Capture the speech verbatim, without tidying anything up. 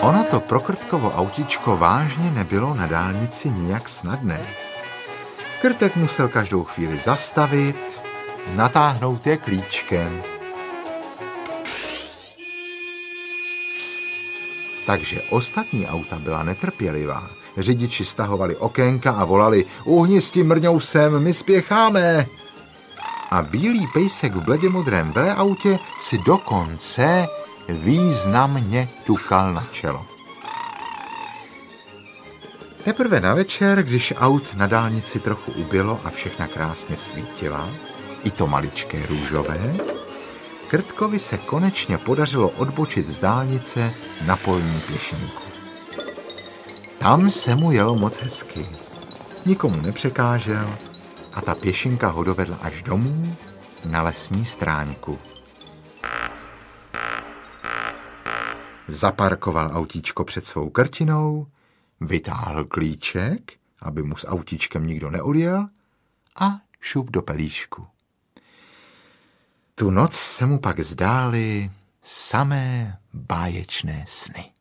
Ono to pro Krtkovo autíčko vážně nebylo na dálnici nijak snadné. Krtek musel každou chvíli zastavit, natáhnout je klíčkem. Takže ostatní auta byla netrpělivá. Řidiči stahovali okénka a volali: uhni s tím mrňousem, my spěcháme. A bílý pejsek v bledě modrém V-autě si dokonce významně ťukal na čelo. Teprve na večer, když aut na dálnici trochu ubylo a všechna krásně svítila, i to maličké růžové, Krtkovi se konečně podařilo odbočit z dálnice na polní pěšinku. Tam se mu jelo moc hezky. Nikomu nepřekážel a ta pěšinka ho dovedla až domů na lesní stráňku. Zaparkoval autíčko před svou krtinou, vytáhl klíček, aby mu s autíčkem nikdo neodjel, a šup do pelíšku. Tu noc se mu pak zdály samé báječné sny.